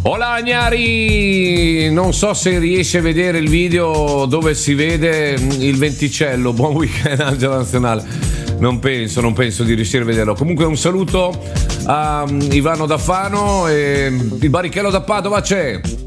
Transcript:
Hola Agnari, non so se riesci a vedere il video dove si vede il venticello. Buon weekend Angela Nazionale. Non penso di riuscire a vederlo. Comunque un saluto a Ivano da Fano e il Barrichello da Padova c'è.